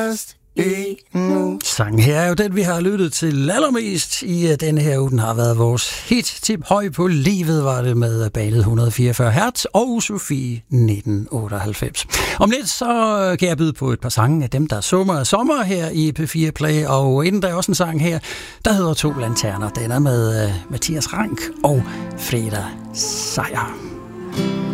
Sangen her er jo den, vi har lyttet til allermest i denne her uge. Den har været vores hit-tip. Høj på livet var det med bandet 144 Hertz og Sofie 1998. Om lidt så kan jeg byde på et par sange af dem, der summer sommer her i P4 Play. Og inden der er også en sang her, der hedder To Lanterner. Den er med Mathias Rank og Freda Sejer.